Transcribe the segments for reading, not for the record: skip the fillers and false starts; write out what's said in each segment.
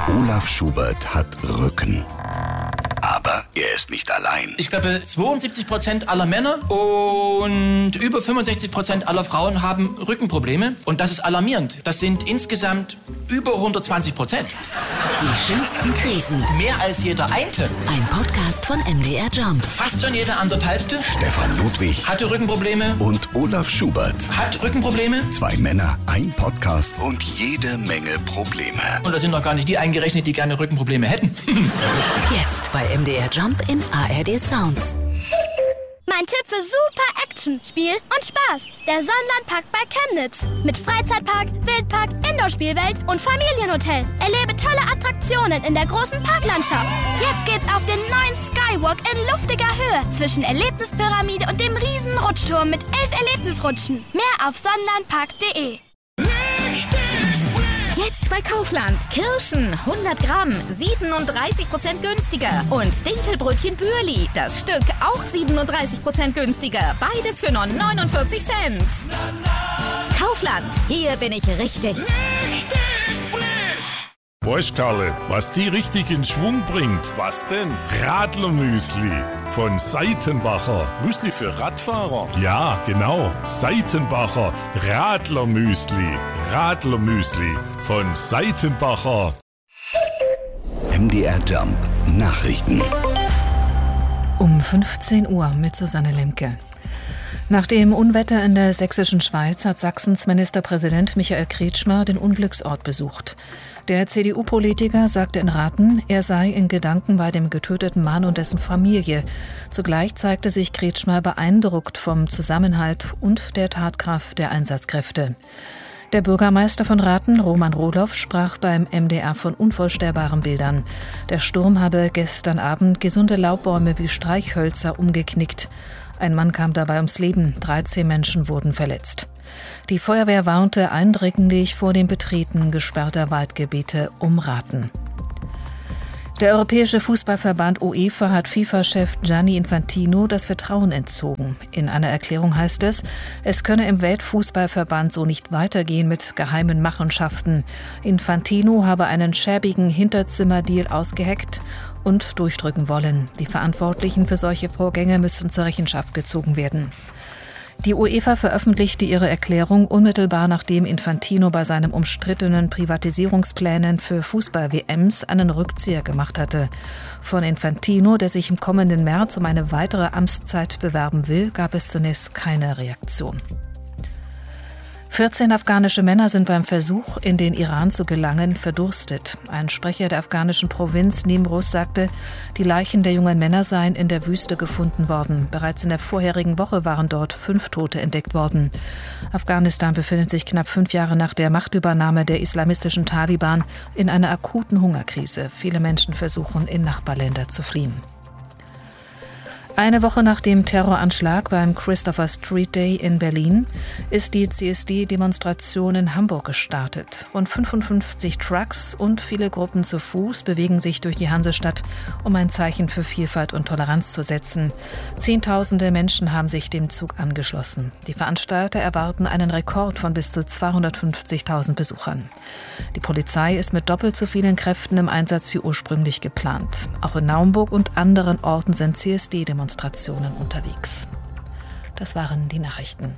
Olaf Schubert hat Rücken. Aber er ist nicht allein. Ich glaube, 72% aller Männer und über 65% aller Frauen haben Rückenprobleme. Und das ist alarmierend. Das sind insgesamt über 120%. Die schönsten Krisen. Mehr als jeder Einte. Ein Podcast von MDR Jump. Fast schon jeder anderthalbte. Stefan Ludwig Hatte Rückenprobleme. und Olaf Schubert. Hat Rückenprobleme. 2 Männer, ein Podcast und jede Menge Probleme. Und da sind noch gar nicht die eingerechnet, die gerne Rückenprobleme hätten. Jetzt bei MDR Jump in ARD Sounds. Mein Tipp für super Action, Spiel und Spaß. Der Sonnenlandpark bei Chemnitz. Mit Freizeitpark, Wildpark, Indoor-Spielwelt und Familienhotel. Erlebe tolle Attraktionen in der großen Parklandschaft. Jetzt geht's auf den neuen Skywalk in luftiger Höhe zwischen Erlebnispyramide und dem riesen Rutschturm mit 11 Erlebnisrutschen. Mehr auf sonnenlandpark.de. Jetzt bei Kaufland. Kirschen 100 Gramm, 37% günstiger. Und Dinkelbrötchen Bürli, das Stück auch 37% günstiger. Beides für nur 49 Cent. Kaufland, hier bin ich richtig. Weißt Karle, was die richtig in Schwung bringt? Was denn? Radlermüsli von Seitenbacher. Müsli für Radfahrer? Ja, genau. Seitenbacher Radlermüsli. Radlermüsli von Seitenbacher. MDR Jump Nachrichten. Um 15 Uhr mit Susanne Lemke. Nach dem Unwetter in der sächsischen Schweiz hat Sachsens Ministerpräsident Michael Kretschmer den Unglücksort besucht. Der CDU-Politiker sagte in Rathen, er sei in Gedanken bei dem getöteten Mann und dessen Familie. Zugleich zeigte sich Kretschmer beeindruckt vom Zusammenhalt und der Tatkraft der Einsatzkräfte. Der Bürgermeister von Rathen, Roman Rohloff, sprach beim MDR von unvorstellbaren Bildern. Der Sturm habe gestern Abend gesunde Laubbäume wie Streichhölzer umgeknickt. Ein Mann kam dabei ums Leben, 13 Menschen wurden verletzt. Die Feuerwehr warnte eindringlich vor dem Betreten gesperrter Waldgebiete um Rathen. Der Europäische Fußballverband UEFA hat FIFA-Chef Gianni Infantino das Vertrauen entzogen. In einer Erklärung heißt es, es könne im Weltfußballverband so nicht weitergehen mit geheimen Machenschaften. Infantino habe einen schäbigen Hinterzimmerdeal ausgeheckt und durchdrücken wollen. Die Verantwortlichen für solche Vorgänge müssen zur Rechenschaft gezogen werden. Die UEFA veröffentlichte ihre Erklärung unmittelbar, nachdem Infantino bei seinen umstrittenen Privatisierungsplänen für Fußball-WMs einen Rückzieher gemacht hatte. Von Infantino, der sich im kommenden März um eine weitere Amtszeit bewerben will, gab es zunächst keine Reaktion. 14 afghanische Männer sind beim Versuch, in den Iran zu gelangen, verdurstet. Ein Sprecher der afghanischen Provinz Nimruz sagte, die Leichen der jungen Männer seien in der Wüste gefunden worden. Bereits in der vorherigen Woche waren dort 5 Tote entdeckt worden. Afghanistan befindet sich knapp 5 Jahre nach der Machtübernahme der islamistischen Taliban in einer akuten Hungerkrise. Viele Menschen versuchen, in Nachbarländer zu fliehen. Eine Woche nach dem Terroranschlag beim Christopher Street Day in Berlin ist die CSD-Demonstration in Hamburg gestartet. Rund 55 Trucks und viele Gruppen zu Fuß bewegen sich durch die Hansestadt, um ein Zeichen für Vielfalt und Toleranz zu setzen. Zehntausende Menschen haben sich dem Zug angeschlossen. Die Veranstalter erwarten einen Rekord von bis zu 250.000 Besuchern. Die Polizei ist mit doppelt so vielen Kräften im Einsatz wie ursprünglich geplant. Auch in Naumburg und anderen Orten sind CSD-Demonstrationen unterwegs. Das waren die Nachrichten.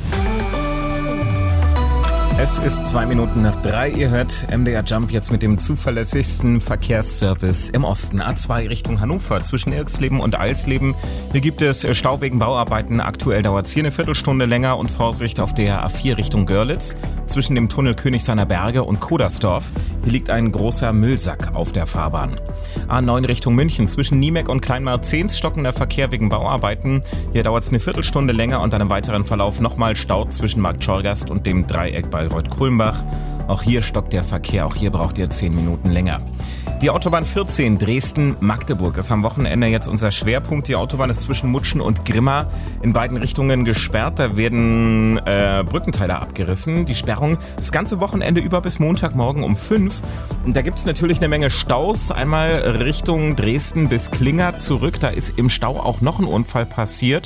Es ist 2 Minuten nach 3. Ihr hört MDR Jump jetzt mit dem zuverlässigsten Verkehrsservice im Osten. A2 Richtung Hannover zwischen Irxleben und Alsleben. Hier gibt es Stau wegen Bauarbeiten. Aktuell dauert es hier eine Viertelstunde länger und Vorsicht auf der A4 Richtung Görlitz zwischen dem Tunnel Königshainer Berge und Kodersdorf. Hier liegt ein großer Müllsack auf der Fahrbahn. A9 Richtung München zwischen Niemek und Kleinmarzens stockender Verkehr wegen Bauarbeiten. Hier dauert es eine Viertelstunde länger und dann im weiteren Verlauf nochmal Stau zwischen Markt Schorgast und dem Dreieck bei Reuth-Kulmbach. Auch hier stockt der Verkehr, auch hier braucht ihr 10 Minuten länger. Die Autobahn 14 Dresden-Magdeburg ist am Wochenende jetzt unser Schwerpunkt. Die Autobahn ist zwischen Mutschen und Grimma in beiden Richtungen gesperrt. Da werden Brückenteile abgerissen. Die Sperrung das ganze Wochenende über bis Montagmorgen um 5. Und da gibt es natürlich eine Menge Staus. Einmal Richtung Dresden bis Klinger zurück. Da ist im Stau auch noch ein Unfall passiert.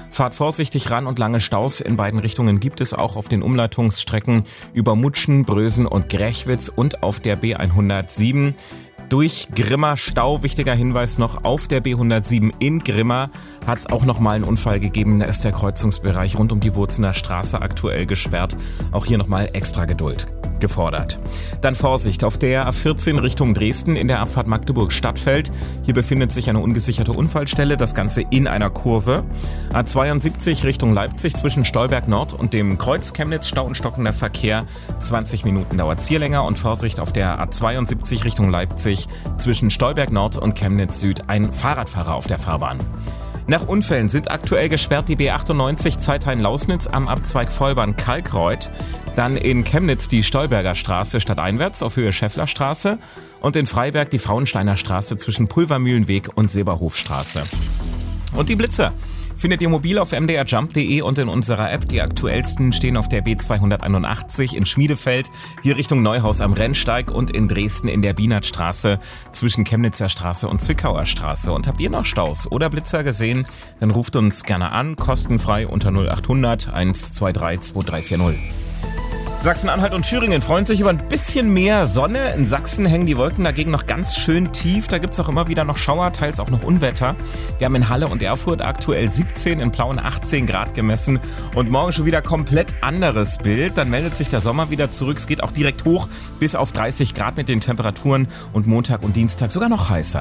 Fahrt vorsichtig ran und lange Staus in beiden Richtungen gibt es auch auf den Umleitungsstrecken über Mutschen, Brösen und Grechwitz und auf der B107. Durch Grimma Stau, wichtiger Hinweis noch, auf der B107 in Grimma hat es auch nochmal einen Unfall gegeben. Da ist der Kreuzungsbereich rund um die Wurzener Straße aktuell gesperrt. Auch hier nochmal extra Geduld gefordert. Dann Vorsicht auf der A14 Richtung Dresden in der Abfahrt Magdeburg-Stadtfeld. Hier befindet sich eine ungesicherte Unfallstelle, das Ganze in einer Kurve. A72 Richtung Leipzig zwischen Stolberg Nord und dem Kreuz Chemnitz, Stau und stockender Verkehr. 20 Minuten dauert es hier länger. Und Vorsicht auf der A72 Richtung Leipzig zwischen Stolberg Nord und Chemnitz Süd, ein Fahrradfahrer auf der Fahrbahn. Nach Unfällen sind aktuell gesperrt die B98 Zeithain-Lausnitz am Abzweig Vollbahn-Kalkreuth. Dann in Chemnitz die Stolberger Straße stadteinwärts auf Höhe Schäfflerstraße und in Freiberg die Frauensteiner Straße zwischen Pulvermühlenweg und Seberhofstraße. Und die Blitzer findet ihr mobil auf mdrjump.de und in unserer App. Die aktuellsten stehen auf der B281 in Schmiedefeld, hier Richtung Neuhaus am Rennsteig und in Dresden in der Bienertstraße zwischen Chemnitzer Straße und Zwickauer Straße. Und habt ihr noch Staus oder Blitzer gesehen? Dann ruft uns gerne an, kostenfrei unter 0800 123 2340. Sachsen-Anhalt und Thüringen freuen sich über ein bisschen mehr Sonne. In Sachsen hängen die Wolken dagegen noch ganz schön tief. Da gibt es auch immer wieder noch Schauer, teils auch noch Unwetter. Wir haben in Halle und Erfurt aktuell 17, in Plauen 18 Grad gemessen. Und morgen schon wieder komplett anderes Bild. Dann meldet sich der Sommer wieder zurück. Es geht auch direkt hoch bis auf 30 Grad mit den Temperaturen. Und Montag und Dienstag sogar noch heißer.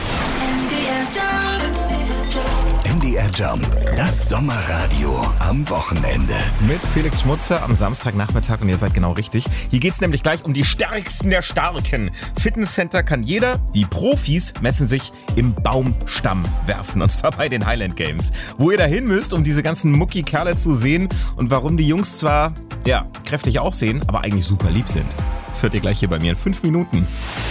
MDR Jump, das Sommerradio am Wochenende. Mit Felix Schmutzer am Samstagnachmittag und ihr seid genau richtig. Hier geht's nämlich gleich um die Stärksten der Starken. Fitnesscenter kann jeder, die Profis messen sich im Baumstamm werfen. Und zwar bei den Highland Games. Wo ihr dahin müsst, um diese ganzen Mucki-Kerle zu sehen und warum die Jungs zwar, kräftig aussehen, aber eigentlich super lieb sind. Das hört ihr gleich hier bei mir in 5 Minuten.